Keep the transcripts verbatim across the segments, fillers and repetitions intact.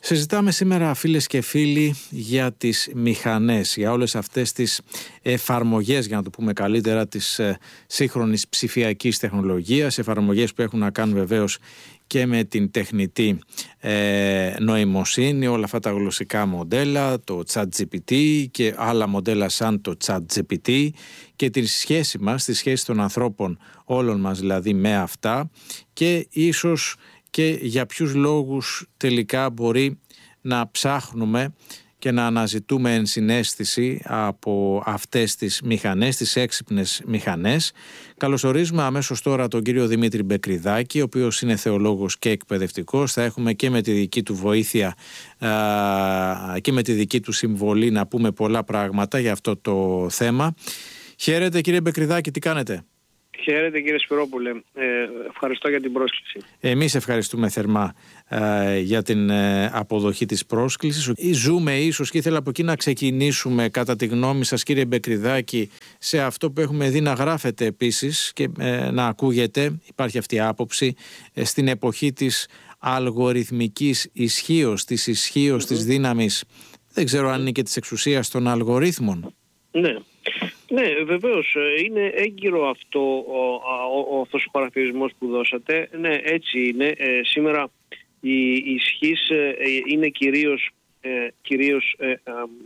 Συζητάμε σήμερα, φίλες και φίλοι, για τις μηχανές, για όλες αυτές τις εφαρμογές, για να το πούμε καλύτερα, της ε, σύγχρονης ψηφιακής τεχνολογίας, εφαρμογές που έχουν να κάνουν βεβαίως και με την τεχνητή ε, νοημοσύνη, όλα αυτά τα γλωσσικά μοντέλα, το ChatGPT και άλλα μοντέλα σαν το ChatGPT, και τη σχέση μας, τη σχέση των ανθρώπων όλων μας δηλαδή με αυτά, και ίσως και για ποιους λόγους τελικά μπορεί να ψάχνουμε και να αναζητούμε ενσυναίσθηση από αυτές τις μηχανές, τις έξυπνες μηχανές. Καλωσορίζουμε αμέσως τώρα τον κύριο Δημήτρη Μπεκριδάκη, ο οποίος είναι θεολόγος και εκπαιδευτικός. Θα έχουμε και με τη δική του βοήθεια α, και με τη δική του συμβολή να πούμε πολλά πράγματα για αυτό το θέμα. Χαίρετε κύριε Μπεκριδάκη, τι κάνετε? Χαίρετε κύριε Σπυρόπουλε, ε, ευχαριστώ για την πρόσκληση. Εμείς ευχαριστούμε θερμά ε, για την ε, αποδοχή της πρόσκλησης. Ζούμε ίσως, και ήθελα από εκεί να ξεκινήσουμε, κατά τη γνώμη σας κύριε Μπεκριδάκη, σε αυτό που έχουμε δει να γράφεται επίσης και ε, να ακούγεται, υπάρχει αυτή η άποψη, ε, στην εποχή της αλγοριθμικής ισχύως, της ισχύως mm-hmm. της δύναμης, δεν ξέρω αν είναι και της εξουσίας των αλγορίθμων. Ναι. Ναι, βεβαίως είναι έγκυρο αυτό ο, ο, ο, αυτός ο χαρακτηρισμός που δώσατε. Ναι, έτσι είναι. Ε, σήμερα η, η ισχύς ε, είναι κυρίως, ε, κυρίως ε, ε, ε,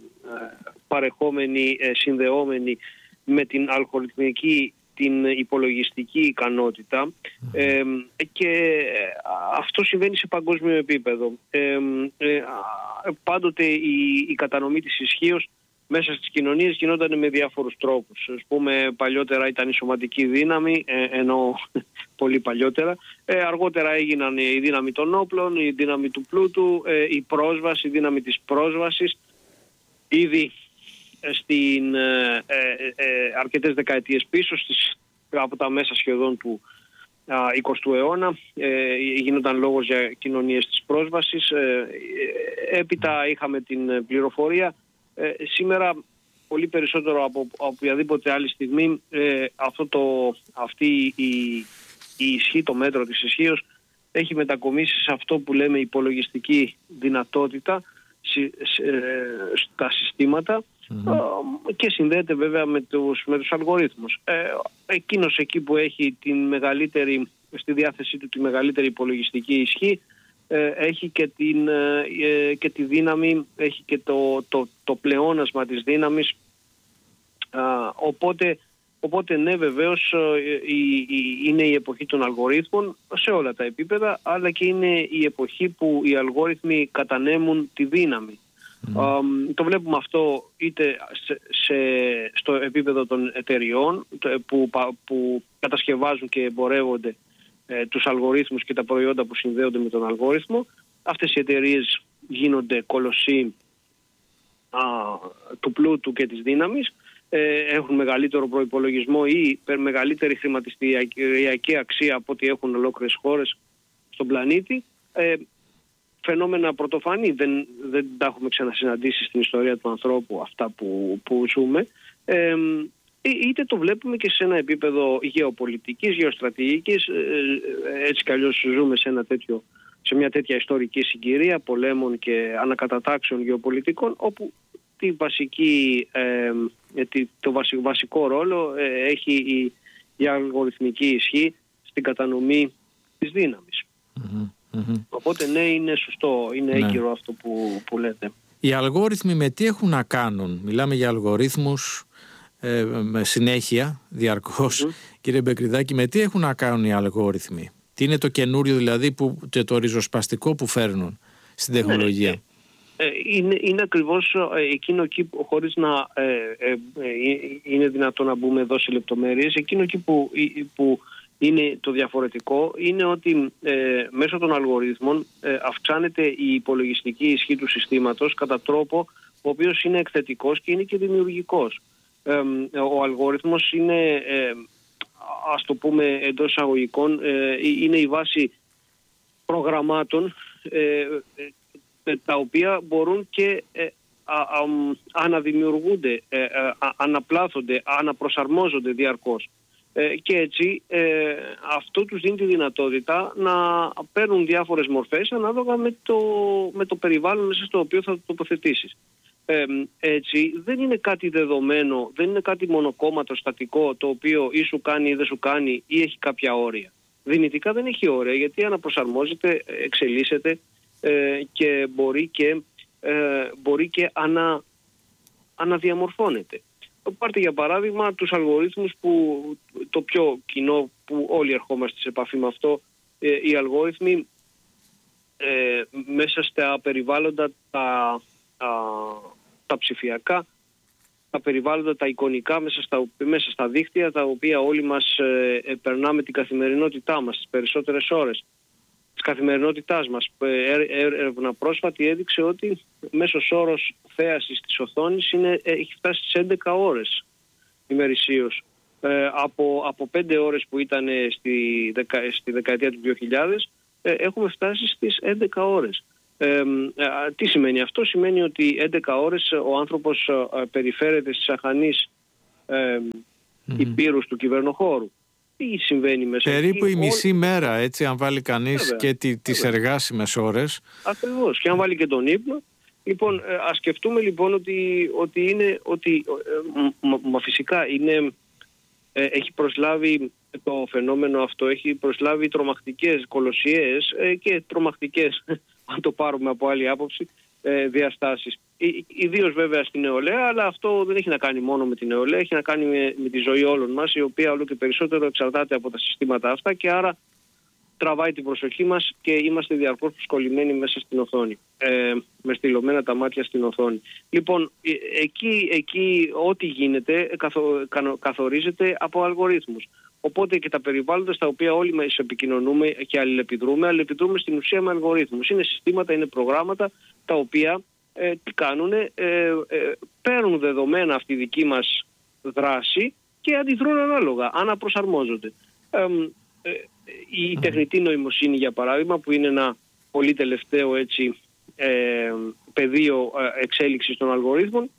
παρεχόμενη, ε, συνδεόμενη με την αλγοριθμική, την υπολογιστική ικανότητα ε, και αυτό συμβαίνει σε παγκόσμιο επίπεδο. Ε, ε, πάντοτε η, η κατανομή της ισχύως μέσα στις κοινωνίες γινόταν με διάφορους τρόπους. Ας πούμε, παλιότερα ήταν η σωματική δύναμη, ε, ενώ πολύ παλιότερα. Ε, αργότερα έγιναν η δύναμη των όπλων, η δύναμη του πλούτου, ε, η πρόσβαση, η δύναμη της πρόσβασης. Ήδη στην ε, ε, ε, αρκετές δεκαετίες πίσω, στις, από τα μέσα σχεδόν του εικοστού αιώνα, ε, γίνονταν λόγος για κοινωνίες της πρόσβασης. Ε, ε, έπειτα είχαμε την πληροφορία. Ε, σήμερα πολύ περισσότερο από, από οποιαδήποτε άλλη στιγμή ε, αυτό το, αυτή η, η ισχύ, το μέτρο της ισχύως έχει μετακομίσει σε αυτό που λέμε υπολογιστική δυνατότητα σι, σε, στα συστήματα mm-hmm. ε, και συνδέεται βέβαια με τους, με τους αλγορίθμους. Ε, εκείνος εκεί που έχει την μεγαλύτερη, στη διάθεσή του τη μεγαλύτερη υπολογιστική ισχύ, έχει και, την, και τη δύναμη, έχει και το, το, το πλεόνασμα της δύναμης. Οπότε, οπότε ναι, βεβαίως η, η, είναι η εποχή των αλγορίθμων σε όλα τα επίπεδα, αλλά και είναι η εποχή που οι αλγόριθμοι κατανέμουν τη δύναμη. Mm. Α, το βλέπουμε αυτό είτε σε, σε, στο επίπεδο των εταιριών που, που κατασκευάζουν και εμπορεύονται τους αλγορίθμους και τα προϊόντα που συνδέονται με τον αλγόριθμο. Αυτές οι εταιρείες γίνονται κολοσσοί α, του πλούτου και της δύναμης, ε, έχουν μεγαλύτερο προϋπολογισμό ή μεγαλύτερη χρηματιστηριακή αξία από ό,τι έχουν ολόκληρες χώρες στον πλανήτη. Ε, φαινόμενα πρωτοφανή, δεν, δεν τα έχουμε ξανασυναντήσει στην ιστορία του ανθρώπου αυτά που, που ζούμε. Ε, Είτε το βλέπουμε και σε ένα επίπεδο γεωπολιτικής, γεωστρατηγικής, έτσι κι αλλιώς ζούμε σε, ένα τέτοιο, σε μια τέτοια ιστορική συγκυρία πολέμων και ανακατατάξεων γεωπολιτικών, όπου τη βασική, ε, το βασικό ρόλο ε, έχει η, η αλγοριθμική ισχύ στην κατανομή της δύναμης. Mm-hmm, mm-hmm. Οπότε ναι, είναι σωστό, είναι ναι. έγκυρο αυτό που, που λέτε. Οι αλγόριθμοι με τι έχουν να κάνουν? Μιλάμε για αλγορίθμους Ε, με συνέχεια, διαρκώς. Mm-hmm. Κύριε Μπεκριδάκη, με τι έχουν να κάνουν οι αλγόριθμοι? Τι είναι το καινούριο δηλαδή που, και το ριζοσπαστικό που φέρνουν στην τεχνολογία? Ναι, ε, είναι, είναι ακριβώς εκείνο εκεί, χωρίς να ε, ε, ε, είναι δυνατό να μπούμε εδώ σε λεπτομέρειες, εκείνο εκεί που, που είναι το διαφορετικό είναι ότι ε, μέσω των αλγορίθμων ε, αυξάνεται η υπολογιστική ισχύ του συστήματος κατά τρόπο ο οποίος είναι εκθετικός και είναι και δημιουργικός. Ο αλγόριθμος είναι, ε, ας το πούμε εντός εισαγωγικών, ε, είναι η βάση προγραμμάτων ε, ε, τα οποία μπορούν και ε, α, α, αναδημιουργούνται, ε, α, αναπλάθονται, αναπροσαρμόζονται διαρκώς. Ε, και έτσι ε, αυτό τους δίνει τη δυνατότητα να παίρνουν διάφορες μορφές ανάλογα με το, με το περιβάλλον μέσα στο οποίο θα το τοποθετήσεις. Ε, έτσι δεν είναι κάτι δεδομένο, δεν είναι κάτι μονοκόμματο στατικό το οποίο ή σου κάνει ή δεν σου κάνει ή έχει κάποια όρια. Δυνητικά δεν έχει όρια, γιατί αναπροσαρμόζεται, εξελίσσεται ε, και μπορεί και, ε, μπορεί και ανα, αναδιαμορφώνεται. Πάρτε για παράδειγμα τους αλγορίθμους, που το πιο κοινό που όλοι ερχόμαστε σε επαφή με αυτό, ε, οι αλγόριθμοι ε, μέσα στα περιβάλλοντα τα, α, τα ψηφιακά, τα περιβάλλοντα τα εικονικά μέσα στα, μέσα στα δίκτυα, τα οποία όλοι μας ε, ε, περνάμε την καθημερινότητά μας τις περισσότερες ώρες της καθημερινότητάς μας. Έρευνα πρόσφατη έδειξε ότι μέσος όρος θέασης της οθόνης είναι, έχει φτάσει στις έντεκα ώρες ημερησίως. Ε, από, από πέντε ώρες που ήταν στη, δεκα, στη δεκαετία του δύο χιλιάδες ε, έχουμε φτάσει στις έντεκα ώρες. Ε, ε, τι σημαίνει αυτό? Σημαίνει ότι έντεκα ώρες ο άνθρωπος ε, περιφέρεται στις αχανείς ε, mm-hmm. υπήρους του κυβερνοχώρου. Τι συμβαίνει μέσα? Περίπου εκεί, η μισή όλοι... μέρα, έτσι, αν βάλει κανείς βέβαια, και τι, τις εργάσιμες ώρες. Ακριβώς, και αν βάλει και τον ύπνο. Λοιπόν, ας σκεφτούμε λοιπόν ότι, ότι είναι, ότι μα, μα φυσικά είναι, ε, έχει προσλάβει το φαινόμενο αυτό, έχει προσλάβει τρομακτικές κολοσιαίες ε, και τρομακτικές, αν το πάρουμε από άλλη άποψη, ε, διαστάσεις. Ιδίως βέβαια στην νεολαία, αλλά αυτό δεν έχει να κάνει μόνο με την νεολαία, έχει να κάνει με, με τη ζωή όλων μας, η οποία όλο και περισσότερο εξαρτάται από τα συστήματα αυτά και άρα τραβάει την προσοχή μας και είμαστε διαρκώς προσκολλημένοι μέσα στην οθόνη, ε, με στυλωμένα τα μάτια στην οθόνη. Λοιπόν, ε, εκεί, εκεί ό,τι γίνεται καθο, καθορίζεται από αλγορίθμους. Οπότε και τα περιβάλλοντα στα οποία όλοι μας επικοινωνούμε και αλληλεπιδρούμε, αλληλεπιδρούμε στην ουσία με αλγορίθμους. Είναι συστήματα, είναι προγράμματα τα οποία ε, τι κάνουν, ε, ε, παίρνουν δεδομένα αυτή η δική μας δράση και αντιδρούν ανάλογα, αναπροσαρμόζονται. Ε, ε, η τεχνητή νοημοσύνη, για παράδειγμα, που είναι ένα πολύ τελευταίο έτσι, ε, πεδίο εξέλιξης των αλγορίθμων,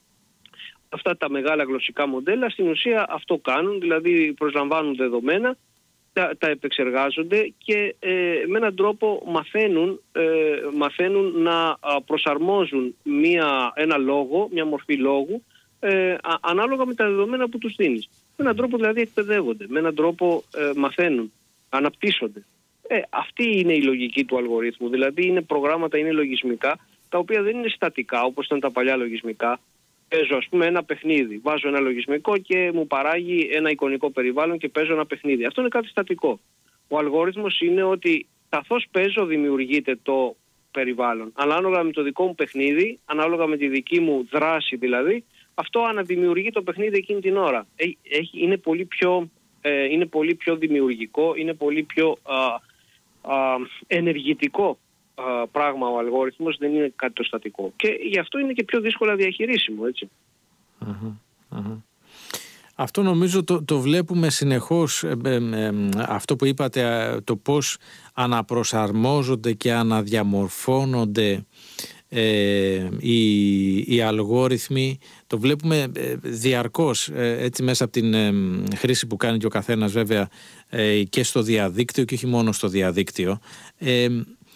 αυτά τα μεγάλα γλωσσικά μοντέλα στην ουσία αυτό κάνουν, δηλαδή προσλαμβάνουν δεδομένα, τα, τα επεξεργάζονται και ε, με έναν τρόπο μαθαίνουν, ε, μαθαίνουν να προσαρμόζουν μια, ένα λόγο, μια μορφή λόγου ε, α, ανάλογα με τα δεδομένα που τους δίνεις. Με έναν τρόπο δηλαδή εκπαιδεύονται, με έναν τρόπο ε, μαθαίνουν, αναπτύσσονται. Ε, αυτή είναι η λογική του αλγορίθμου, δηλαδή είναι προγράμματα, είναι λογισμικά, τα οποία δεν είναι στατικά όπως ήταν τα παλιά λογισμικά. Παίζω ας πούμε ένα παιχνίδι, βάζω ένα λογισμικό και μου παράγει ένα εικονικό περιβάλλον και παίζω ένα παιχνίδι. Αυτό είναι κάτι στατικό. Ο αλγόριθμος είναι ότι καθώς παίζω δημιουργείται το περιβάλλον. Ανάλογα με το δικό μου παιχνίδι, ανάλογα με τη δική μου δράση δηλαδή, αυτό αναδημιουργεί το παιχνίδι εκείνη την ώρα. Έχει, είναι, πολύ πιο, ε, είναι πολύ πιο δημιουργικό, είναι πολύ πιο α, α, ενεργητικό α, πράγμα ο αλγόριθμος, δεν είναι κάτι το στατικό. Και γι' αυτό είναι και πιο δύσκολα διαχειρίσιμο, έτσι. Uh-huh, uh-huh. Αυτό νομίζω το, το βλέπουμε συνεχώς, ε, ε, ε, αυτό που είπατε, ε, το πώς αναπροσαρμόζονται και αναδιαμορφώνονται ε, οι, οι αλγόριθμοι. Το βλέπουμε ε, διαρκώς ε, έτσι μέσα από την ε, χρήση που κάνει και ο καθένας βέβαια ε, και στο διαδίκτυο και όχι μόνο στο διαδίκτυο. Ε,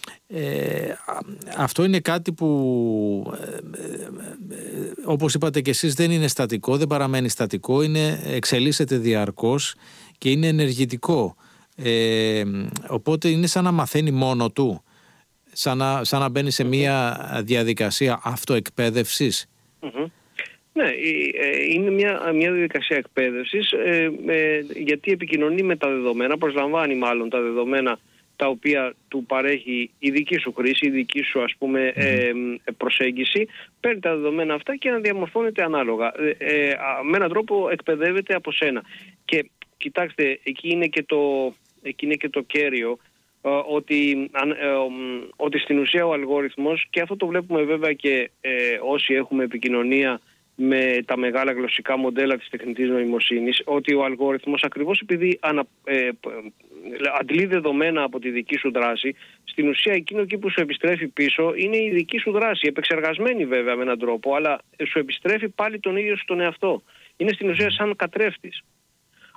Ε, αυτό είναι κάτι που ε, ε, ε, όπως είπατε και εσείς δεν είναι στατικό, δεν παραμένει στατικό, είναι, εξελίσσεται διαρκώς και είναι ενεργητικό, ε, οπότε είναι σαν να μαθαίνει μόνο του, σαν να, σαν να μπαίνει σε μια διαδικασία αυτοεκπαίδευσης. Mm-hmm. Ναι, είναι μια, μια διαδικασία εκπαίδευσης ε, ε, γιατί επικοινωνεί με τα δεδομένα, προσλαμβάνει μάλλον τα δεδομένα τα οποία του παρέχει η δική σου χρήση, η δική σου ας πούμε ε, προσέγγιση, παίρνει τα δεδομένα αυτά και να διαμορφώνεται ανάλογα. Ε, ε, με έναν τρόπο εκπαιδεύεται από σένα. Και κοιτάξτε, εκεί είναι και το, εκεί είναι και το κέριο, ε, ότι, ε, ότι στην ουσία ο αλγόριθμος, και αυτό το βλέπουμε βέβαια και ε, όσοι έχουμε επικοινωνία με τα μεγάλα γλωσσικά μοντέλα της τεχνητής νοημοσύνης, ότι ο αλγόριθμος ακριβώς επειδή ανα, ε, αντλεί δεδομένα από τη δική σου δράση, στην ουσία εκείνο εκεί που σου επιστρέφει πίσω είναι η δική σου δράση, επεξεργασμένη βέβαια με έναν τρόπο, αλλά σου επιστρέφει πάλι τον ίδιο στον εαυτό. Είναι στην ουσία σαν καθρέφτης.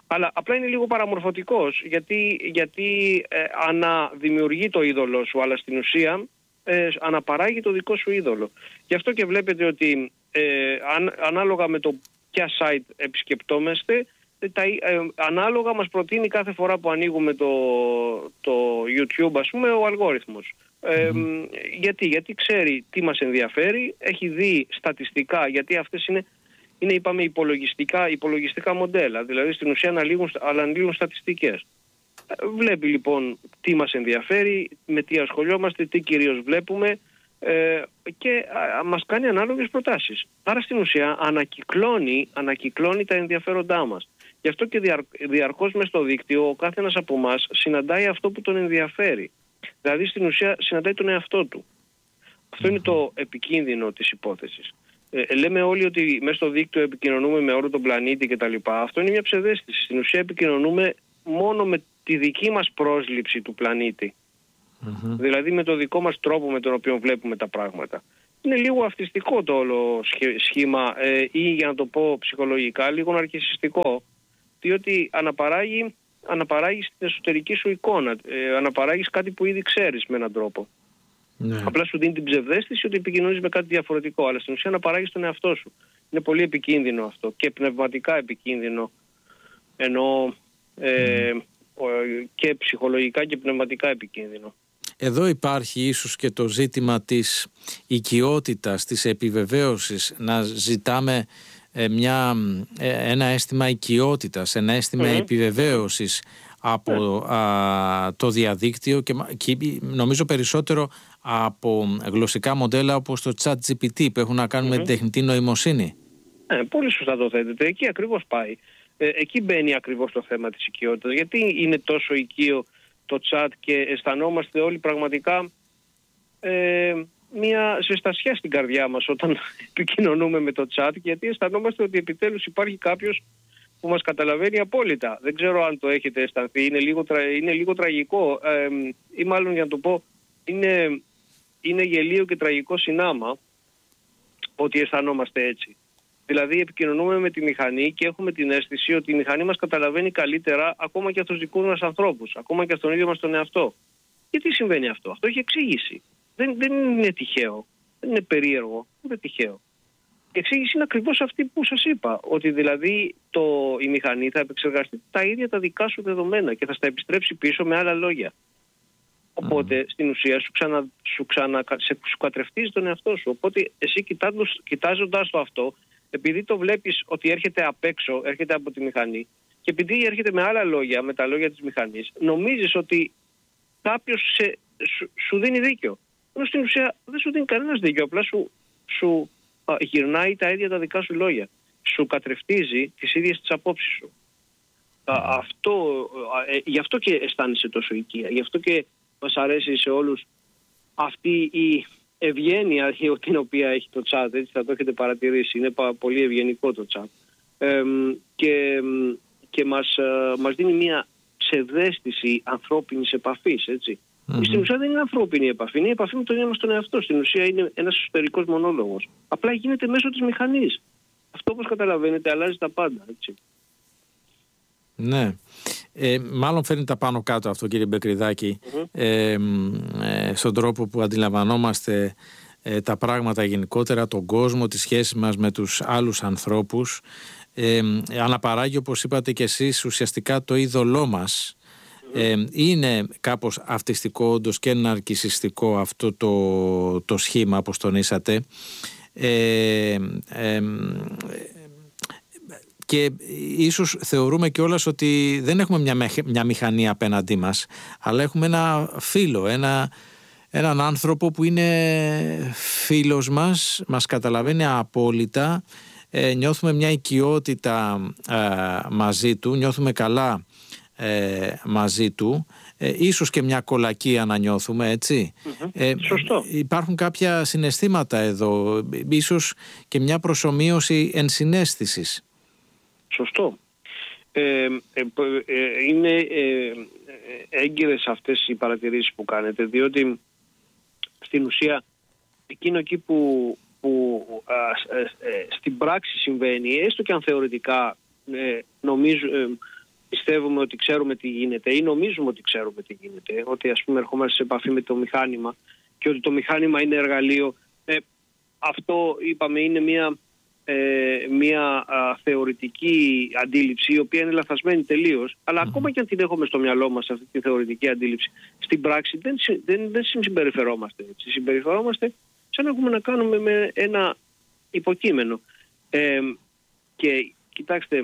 Αλλά απλά είναι λίγο παραμορφωτικός, γιατί, γιατί ε, αναδημιουργεί το είδωλο σου, αλλά στην ουσία ε, αναπαράγει το δικό σου είδωλο. Γι' αυτό και βλέπετε ότι ε, αν, ανάλογα με το ποια site επισκεπτόμαστε, τα, ε, ανάλογα μας προτείνει κάθε φορά που ανοίγουμε το, το YouTube, ας πούμε, ο αλγόριθμος. Ε, mm. γιατί, γιατί ξέρει τι μας ενδιαφέρει, έχει δει στατιστικά, γιατί αυτές είναι, είναι είπαμε, υπολογιστικά, υπολογιστικά μοντέλα, δηλαδή στην ουσία αναλύουν, αναλύουν στατιστικές. Βλέπει λοιπόν τι μας ενδιαφέρει, με τι ασχολιόμαστε, τι κυρίως βλέπουμε ε, και α, μας κάνει ανάλογες προτάσεις. Άρα στην ουσία ανακυκλώνει, ανακυκλώνει τα ενδιαφέροντά μας. Γι' αυτό και διαρ, διαρκώς μες στο δίκτυο ο κάθε ένας από εμάς συναντάει αυτό που τον ενδιαφέρει. Δηλαδή στην ουσία συναντάει τον εαυτό του. Αυτό είναι το επικίνδυνο της υπόθεσης. Ε, λέμε όλοι ότι μέσα στο δίκτυο επικοινωνούμε με όλο τον πλανήτη κτλ. Αυτό είναι μια ψευδαίσθηση. Στην ουσία επικοινωνούμε μόνο με τη δική μας πρόσληψη του πλανήτη. Mm-hmm. Δηλαδή με το δικό μας τρόπο με τον οποίο βλέπουμε τα πράγματα. Είναι λίγο αυτιστικό το όλο σχήμα ε, ή για να το πω ψυχολογικά λίγο ναρκισσιστικό, διότι αναπαράγει, αναπαράγεις την εσωτερική σου εικόνα, ε, αναπαράγεις κάτι που ήδη ξέρεις με έναν τρόπο. Ναι. Απλά σου δίνει την ψευδαίσθηση ότι επικοινωνείς με κάτι διαφορετικό, αλλά στην ουσία αναπαράγεις τον εαυτό σου. Είναι πολύ επικίνδυνο αυτό και πνευματικά επικίνδυνο, ενώ ε, mm. και ψυχολογικά και πνευματικά επικίνδυνο. Εδώ υπάρχει ίσως και το ζήτημα της οικειότητας, της επιβεβαίωσης, να ζητάμε ε, μια, ε, ένα αίσθημα οικειότητας, ένα αίσθημα mm. επιβεβαίωσης από mm. α, το διαδίκτυο και, και νομίζω περισσότερο από γλωσσικά μοντέλα όπως το ChatGPT που έχουν να κάνουν mm-hmm. με την τεχνητή νοημοσύνη. Ε, πολύ σωστά το θέτετε. Εκεί ακριβώς πάει. Ε, εκεί μπαίνει ακριβώς το θέμα της οικειότητας. Γιατί είναι τόσο οικείο το chat και αισθανόμαστε όλοι πραγματικά ε, μια ζεστασιά στην καρδιά μας όταν επικοινωνούμε με το chat, γιατί αισθανόμαστε ότι επιτέλους υπάρχει κάποιος που μας καταλαβαίνει απόλυτα. Δεν ξέρω αν το έχετε αισθανθεί, είναι λίγο, είναι λίγο τραγικό ε, ή μάλλον για να το πω είναι, είναι γελίο και τραγικό συνάμα ότι αισθανόμαστε έτσι. Δηλαδή επικοινωνούμε με τη μηχανή και έχουμε την αίσθηση ότι η μηχανή μας καταλαβαίνει καλύτερα ακόμα και από τους δικούς μας ανθρώπους, ακόμα και από τον ίδιο μας τον εαυτό. Γιατί συμβαίνει αυτό? Αυτό έχει εξήγηση. Δεν, δεν είναι τυχαίο, δεν είναι περίεργο, δεν είναι τυχαίο. Η εξήγηση είναι ακριβώς αυτή που σας είπα, ότι δηλαδή το, η μηχανή θα επεξεργαστεί τα ίδια τα δικά σου δεδομένα και θα στα επιστρέψει πίσω με άλλα λόγια. Οπότε mm. στην ουσία σου, ξανα, σου, ξανα, σε, σου κατρεφτίζει τον εαυτό σου. Οπότε εσύ κοιτάζοντας το αυτό, επειδή το βλέπεις ότι έρχεται απ' έξω, έρχεται από τη μηχανή και επειδή έρχεται με άλλα λόγια, με τα λόγια της μηχανής, νομίζεις ότι κάποιος σε, σου, σου δίνει δίκιο. Ενώ στην ουσία δεν σου δίνει κανένας δίκιο, απλά σου, σου α, γυρνάει τα ίδια τα δικά σου λόγια. Σου κατρεφτίζει τις ίδιες τις απόψεις σου. Α, αυτό, α, ε, γι' αυτό και αισθάνεσαι τόσο οικία, γι' αυτό και μας αρέσει σε όλους αυτή η ευγένεια την οποία έχει το chat, έτσι θα το έχετε παρατηρήσει, είναι πολύ ευγενικό το chat ε, και, και μας, μας δίνει μια ψευδαίσθηση ανθρώπινης επαφής, έτσι. Mm-hmm. Στην ουσία δεν είναι ανθρώπινη επαφή, είναι η επαφή με τον ίδιο μας τον εαυτό, στην ουσία είναι ένας εσωτερικός μονόλογος, απλά γίνεται μέσω της μηχανής. Αυτό, όπως καταλαβαίνετε, αλλάζει τα πάντα, έτσι. Ναι. Ε, μάλλον φέρνει τα πάνω κάτω αυτό, κύριε Μπεκριδάκη, mm-hmm. ε, ε, στον τρόπο που αντιλαμβανόμαστε ε, τα πράγματα γενικότερα, τον κόσμο, τις σχέσεις μας με τους άλλους ανθρώπους. Ε, αναπαράγει, όπως είπατε και εσείς, ουσιαστικά το είδωλό μας. Mm-hmm. Ε, είναι κάπως αυτιστικό όντως και ναρκισσιστικό αυτό το, το σχήμα, όπως τονίσατε. Ε, ε, Και ίσως θεωρούμε κιόλας ότι δεν έχουμε μια, μια μηχανή απέναντί μας, αλλά έχουμε ένα φίλο, ένα, έναν άνθρωπο που είναι φίλος μας, μας καταλαβαίνει απόλυτα, ε, νιώθουμε μια οικειότητα ε, μαζί του, νιώθουμε καλά ε, μαζί του, ε, ίσως και μια κολακία να νιώθουμε, έτσι. Mm-hmm. Ε, Σωστό. Υπάρχουν κάποια συναισθήματα εδώ, ίσως και μια προσομοίωση ενσυναίσθησης. Σωστό. Ε, ε, ε, είναι ε, έγκυρες αυτές οι παρατηρήσεις που κάνετε, διότι στην ουσία εκείνο εκεί που, που α, ε, ε, στην πράξη συμβαίνει, έστω και αν θεωρητικά ε, νομίζω, ε, πιστεύουμε ότι ξέρουμε τι γίνεται ή νομίζουμε ότι ξέρουμε τι γίνεται, ότι ας πούμε ερχόμαστε σε επαφή με το μηχάνημα και ότι το μηχάνημα είναι εργαλείο. Ε, αυτό είπαμε είναι μια, ε, μια α, θεωρητική αντίληψη η οποία είναι λαθασμένη τελείως, αλλά mm. ακόμα και αν την έχουμε στο μυαλό μας αυτή τη θεωρητική αντίληψη, στην πράξη δεν, δεν, δεν συμπεριφερόμαστε έτσι. Συμπεριφερόμαστε σαν να έχουμε να κάνουμε με ένα υποκείμενο. Ε, και κοιτάξτε,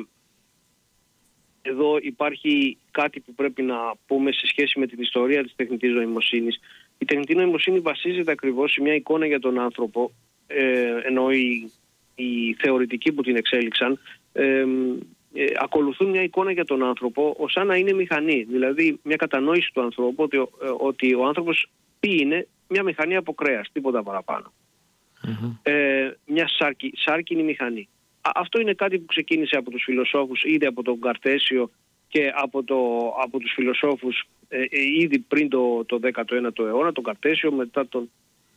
εδώ υπάρχει κάτι που πρέπει να πούμε σε σχέση με την ιστορία της τεχνητής νοημοσύνης. Η τεχνητή νοημοσύνη βασίζεται ακριβώς σε μια εικόνα για τον άνθρωπο, ε, ενώ οι, οι θεωρητικοί που την εξέλιξαν ε, ε, ακολουθούν μια εικόνα για τον άνθρωπο ως σαν να είναι μηχανή. Δηλαδή μια κατανόηση του ανθρώπου ότι, ε, ότι ο άνθρωπος τι είναι, μια μηχανή από κρέας, τίποτα παραπάνω. Mm-hmm. Ε, μια σάρκι, σάρκινη μηχανή. Αυτό είναι κάτι που ξεκίνησε από τους φιλοσόφους, ήδη από τον Καρτέσιο και από, το, από τους φιλοσόφους ε, ε, ήδη πριν το, το δέκατο ένατο αιώνα, τον Καρτέσιο, μετά τον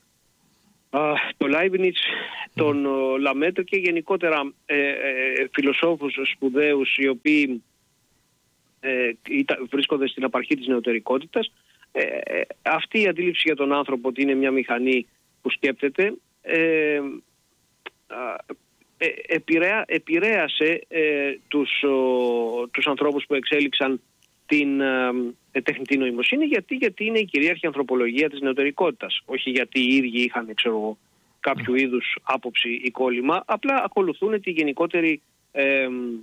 α, το Λάιμπνιτς, τον mm. Λαμέτρ και γενικότερα ε, ε, φιλοσόφους σπουδαίους οι οποίοι ε, ήταν, βρίσκονται στην απαρχή της νεωτερικότητας. Ε, ε, αυτή η αντίληψη για τον άνθρωπο ότι είναι μια μηχανή που σκέπτεται ε, α, Επηρέα, επηρέασε ε, τους, ο, τους ανθρώπους που εξέλιξαν την ε, τεχνητή νοημοσύνη. Γιατί, γιατί είναι η κυρίαρχη ανθρωπολογία της νεωτερικότητας. Όχι γιατί οι ίδιοι είχαν ξέρω, κάποιο είδους άποψη ή κόλλημα, απλά ακολουθούν τη γενικότερη, ε, ε,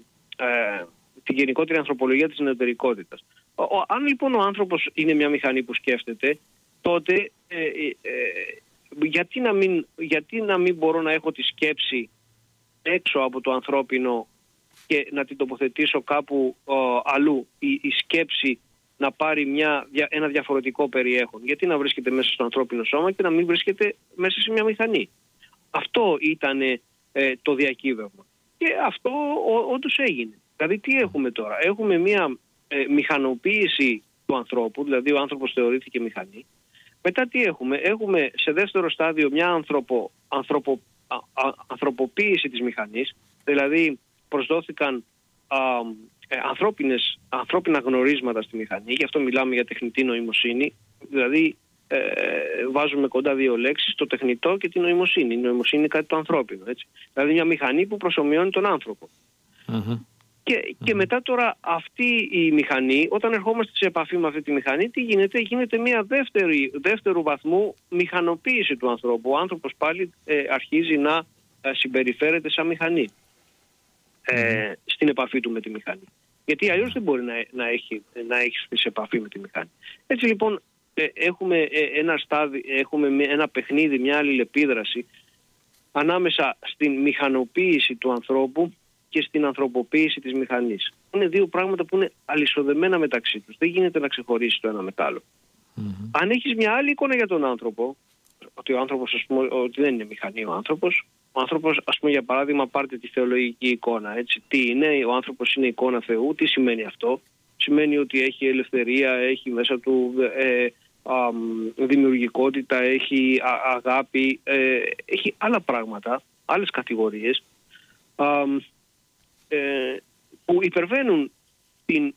τη γενικότερη ανθρωπολογία της νεωτερικότητας. Ο, ο, αν λοιπόν ο άνθρωπος είναι μια μηχανή που σκέφτεται, τότε ε, ε, ε, γιατί, να μην, γιατί να μην μπορώ να έχω τη σκέψη έξω από το ανθρώπινο και να την τοποθετήσω κάπου ο, αλλού, η, η σκέψη να πάρει μια, ένα διαφορετικό περιέχον. Γιατί να βρίσκεται μέσα στο ανθρώπινο σώμα και να μην βρίσκεται μέσα σε μια μηχανή. Αυτό ήταν ε, το διακύβευμα. Και αυτό ό, όντως έγινε. Δηλαδή τι έχουμε τώρα. Έχουμε μια ε, μηχανοποίηση του ανθρώπου, δηλαδή ο άνθρωπος θεωρήθηκε μηχανή. Μετά τι έχουμε. Έχουμε σε δεύτερο στάδιο μια ανθρωπο, ανθρωπο Α, α, ανθρωποποίηση της μηχανής, δηλαδή προσδόθηκαν α, ε, ανθρώπινες, ανθρώπινα γνωρίσματα στη μηχανή, γι' αυτό μιλάμε για τεχνητή νοημοσύνη, δηλαδή ε, βάζουμε κοντά δύο λέξεις, το τεχνητό και τη νοημοσύνη. Η νοημοσύνη είναι κάτι το ανθρώπινο, έτσι. Δηλαδή μια μηχανή που προσομοιώνει τον άνθρωπο. Uh-huh. Και, uh-huh. και μετά τώρα αυτή η μηχανή, όταν ερχόμαστε σε επαφή με αυτή τη μηχανή, τι γίνεται, γίνεται μια δεύτερη, δεύτερου βαθμού μηχανοποίηση του ανθρώπου. Ο άνθρωπος πάλι ε, αρχίζει να ε, συμπεριφέρεται σαν μηχανή ε, mm. στην επαφή του με τη μηχανή. Γιατί αλλιώς δεν μπορεί να, να, έχει, να έχει σε επαφή με τη μηχανή. Έτσι λοιπόν ε, έχουμε, ε, ένα στάδι, έχουμε ένα παιχνίδι, μια αλληλεπίδραση ανάμεσα στην μηχανοποίηση του ανθρώπου και στην ανθρωποποίηση της μηχανής. Είναι δύο πράγματα που είναι αλυσοδεμένα μεταξύ τους. Δεν γίνεται να ξεχωρίσει το ένα με το άλλο. Mm-hmm. Αν έχεις μια άλλη εικόνα για τον άνθρωπο, ότι ο άνθρωπος, ας πούμε, ότι δεν είναι μηχανή ο άνθρωπος, ο άνθρωπος, ας πούμε, για παράδειγμα, πάρτε τη θεολογική εικόνα. Έτσι. Τι είναι, ο άνθρωπος είναι εικόνα Θεού, τι σημαίνει αυτό? Σημαίνει ότι έχει ελευθερία, έχει μέσα του ε, α, δημιουργικότητα, έχει α, αγάπη, ε, έχει άλλα πράγματα, άλλες κατηγορίες. Α, Ε, που υπερβαίνουν την,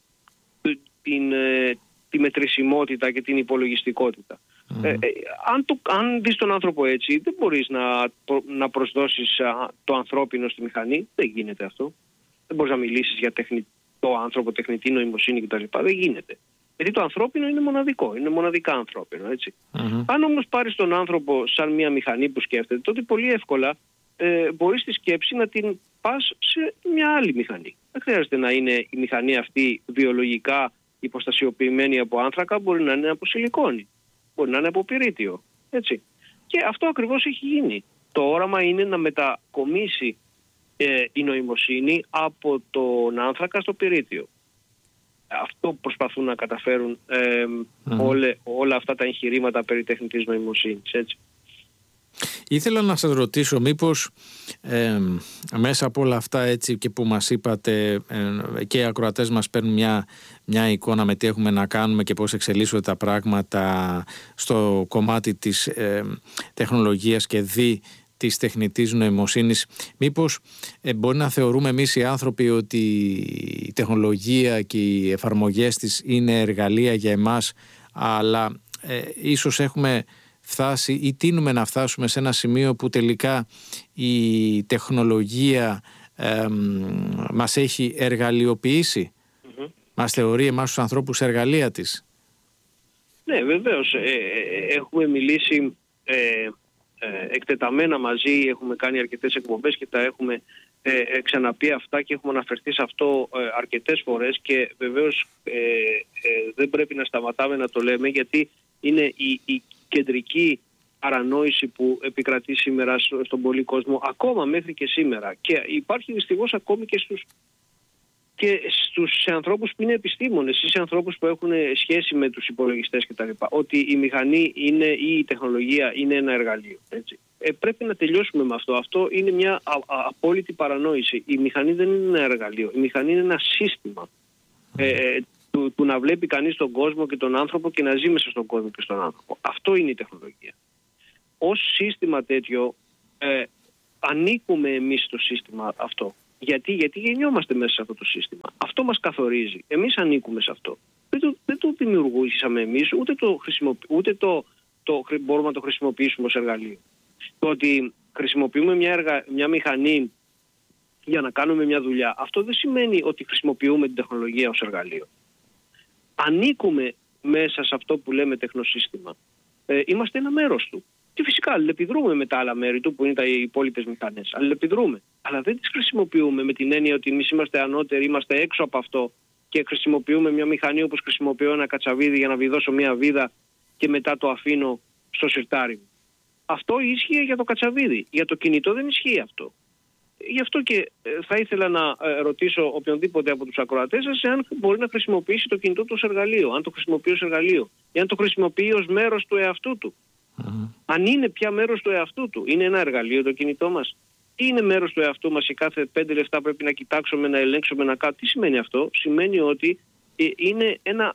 την, ε, τη μετρησιμότητα και την υπολογιστικότητα. Mm. Ε, ε, αν, το, αν δεις τον άνθρωπο έτσι, δεν μπορείς να, να προσδώσεις α, το ανθρώπινο στη μηχανή. Δεν γίνεται αυτό. Δεν μπορείς να μιλήσεις για τεχνητό άνθρωπο, τεχνητή νοημοσύνη κτλ. Δεν γίνεται. Γιατί το ανθρώπινο είναι μοναδικό, είναι μοναδικά ανθρώπινο. Έτσι. Mm-hmm. Αν όμως πάρεις τον άνθρωπο σαν μια μηχανή που σκέφτεται, τότε πολύ εύκολα ε, μπορείς τη σκέψη να την πας σε μια άλλη μηχανή. Δεν χρειάζεται να είναι η μηχανή αυτή βιολογικά υποστασιοποιημένη από άνθρακα, μπορεί να είναι από σιλικόνη, μπορεί να είναι από πυρίτιο. Έτσι. Και αυτό ακριβώς έχει γίνει. Το όραμα είναι να μετακομίσει ε, η νοημοσύνη από τον άνθρακα στο πυρίτιο. Αυτό προσπαθούν να καταφέρουν ε, mm. όλε, όλα αυτά τα εγχειρήματα περί τεχνητής νοημοσύνης. Έτσι. Ήθελα να σας ρωτήσω μήπως ε, μέσα από όλα αυτά έτσι και που μας είπατε ε, και οι ακροατές μας παίρνουν μια, μια εικόνα με τι έχουμε να κάνουμε και πώς εξελίσσονται τα πράγματα στο κομμάτι της ε, τεχνολογίας και δι της τεχνητής νοημοσύνης. Μήπως ε, μπορεί να θεωρούμε εμείς οι άνθρωποι ότι η τεχνολογία και οι εφαρμογές της είναι εργαλεία για εμάς, αλλά ε, ίσως έχουμε φτάσει ή τείνουμε να φτάσουμε σε ένα σημείο που τελικά η τεχνολογία ε, μας έχει εργαλειοποιήσει, mm-hmm. μας θεωρεί εμάς τους ανθρώπους εργαλεία της. Ναι, βεβαίως. Ε, ε, έχουμε μιλήσει ε, ε, εκτεταμένα μαζί, έχουμε κάνει αρκετές εκπομπές και τα έχουμε ε, ε, ξαναπεί αυτά και έχουμε αναφερθεί σε αυτό ε, αρκετές φορές και βεβαίως ε, ε, δεν πρέπει να σταματάμε να το λέμε, γιατί είναι η, η κεντρική παρανόηση που επικρατεί σήμερα στον πολύ κόσμο, ακόμα μέχρι και σήμερα, και υπάρχει δυστυχώς ακόμη και στους και στους σε ανθρώπους που είναι επιστήμονες ή σε ανθρώπους που έχουν σχέση με τους υπολογιστές κτλ. Ότι η μηχανή είναι, ή η τεχνολογία είναι ένα εργαλείο. Έτσι. Ε, πρέπει να τελειώσουμε με αυτό. Αυτό είναι μια α, α, απόλυτη παρανόηση. Η μηχανή δεν είναι ένα εργαλείο. Η μηχανή είναι ένα σύστημα ε, του, του να βλέπει κανείς τον κόσμο και τον άνθρωπο και να ζει μέσα στον κόσμο και στον άνθρωπο. Αυτό είναι η τεχνολογία. Ως σύστημα τέτοιο ε, ανήκουμε εμείς στο σύστημα αυτό. Γιατί, γιατί γεννιόμαστε μέσα σε αυτό το σύστημα. Αυτό μας καθορίζει. Εμείς ανήκουμε σε αυτό. Δεν το, δεν το δημιουργήσαμε εμείς, ούτε, το, ούτε το, το, μπορούμε να το χρησιμοποιήσουμε ως εργαλείο. Το ότι χρησιμοποιούμε μια, εργα, μια μηχανή για να κάνουμε μια δουλειά, αυτό δεν σημαίνει ότι χρησιμοποιούμε την τεχνολογία ως εργαλείο. Ανήκουμε μέσα σε αυτό που λέμε τεχνοσύστημα. Ε, είμαστε ένα μέρος του. Και φυσικά αλληλεπιδρούμε με τα άλλα μέρη του που είναι τα υπόλοιπες μηχανές. Αλληλεπιδρούμε. Αλλά δεν τις χρησιμοποιούμε με την έννοια ότι εμείς είμαστε ανώτεροι, είμαστε έξω από αυτό και χρησιμοποιούμε μια μηχανή όπως χρησιμοποιώ ένα κατσαβίδι για να βιδώσω μια βίδα και μετά το αφήνω στο σιρτάρι μου. Αυτό ίσχυε για το κατσαβίδι. Για το κινητό δεν ισχύει αυτό. Γι' αυτό και θα ήθελα να ρωτήσω οποιονδήποτε από τους ακροατές σας εάν μπορεί να χρησιμοποιήσει το κινητό του ως εργαλείο, αν το χρησιμοποιεί ως εργαλείο, ή αν το χρησιμοποιεί ως μέρος του εαυτού του. Mm-hmm. Αν είναι πια μέρος του εαυτού του, είναι ένα εργαλείο το κινητό μας, ή είναι μέρος του εαυτού μας και κάθε πέντε λεπτά πρέπει να κοιτάξουμε, να ελέγξουμε, να κάνουμε. Τι σημαίνει αυτό? Σημαίνει ότι είναι ένα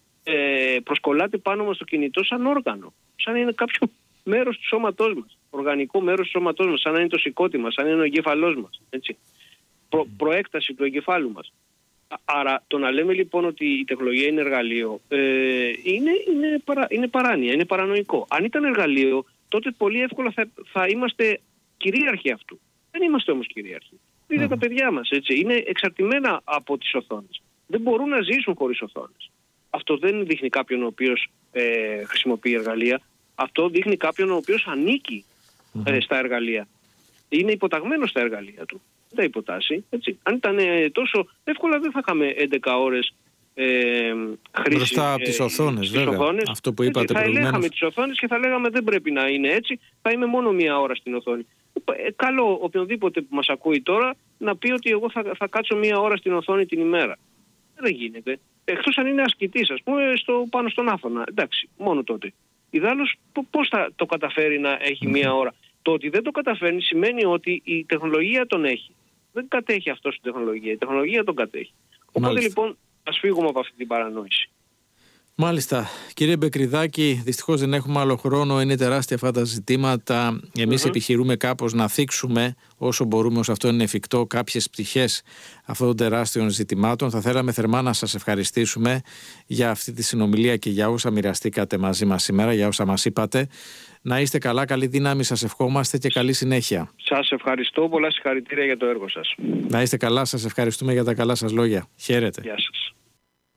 ε, προσκολάται πάνω μας το κινητό σαν όργανο, σαν είναι κάποιο μέρος του σώματός μας, οργανικό μέρος του σώματός μας, σαν να είναι το σηκώτη μας, σαν να είναι ο εγκέφαλός μας, έτσι. Προ, προέκταση του εγκεφάλου μας. Άρα το να λέμε λοιπόν ότι η τεχνολογία είναι εργαλείο ε, είναι, είναι, παρα, είναι παράνοια, είναι παρανοϊκό. Αν ήταν εργαλείο, τότε πολύ εύκολα θα, θα είμαστε κυρίαρχοι αυτού. Δεν είμαστε όμως κυρίαρχοι. Είναι mm. τα παιδιά μας, έτσι. Είναι εξαρτημένα από τις οθόνες. Δεν μπορούν να ζήσουν χωρίς οθόνες. Αυτό δεν δείχνει κάποιον ο οποίος ε, χρησιμοποιεί εργαλεία. Αυτό δείχνει κάποιον ο οποίος ανήκει mm. ε, στα εργαλεία. Είναι υποταγμένος στα εργαλεία του. Δεν τα υποτάσσει. Έτσι. Αν ήταν ε, τόσο εύκολα δεν θα είχαμε έντεκα ώρες ε, χρήση μπροστά από τις οθόνες, βέβαια. Οθόνες. Αυτό που είπατε θα προηγουμένως. Θα ελέγχαμε τις οθόνες και θα λέγαμε δεν πρέπει να είναι έτσι. Θα είμαι μόνο μία ώρα στην οθόνη. Ε, καλό οποιονδήποτε που μας ακούει τώρα να πει ότι εγώ θα, θα κάτσω μία ώρα στην οθόνη την ημέρα. Δεν γίνεται. Εκτός αν είναι ασκητής, ας πούμε, στο, πάνω στον άφωνα. Εντάξει, μόνο τότε. Ιδάλλως πώς θα το καταφέρει να έχει mm. μία ώρα? Το ότι δεν το καταφέρνει σημαίνει ότι η τεχνολογία τον έχει. Δεν κατέχει αυτό την τεχνολογία. Η τεχνολογία τον κατέχει. Οπότε Μάλιστα. λοιπόν ας φύγουμε από αυτή την παρανόηση. Μάλιστα. Κύριε Μπεκριδάκη, δυστυχώς δεν έχουμε άλλο χρόνο. Είναι τεράστια αυτά τα ζητήματα. Εμείς mm-hmm. επιχειρούμε κάπως να θίξουμε όσο μπορούμε, όσο αυτό είναι εφικτό, κάποιες πτυχές αυτών των τεράστιων ζητημάτων. Θα θέλαμε θερμά να σας ευχαριστήσουμε για αυτή τη συνομιλία και για όσα μοιραστήκατε μαζί μας σήμερα, για όσα μας είπατε. Να είστε καλά, καλή δύναμη, σας ευχόμαστε και καλή συνέχεια. Σας ευχαριστώ, πολλά συγχαρητήρια για το έργο σας. Να είστε καλά, σας ευχαριστούμε για τα καλά σας λόγια. Χαίρετε. Γεια σας.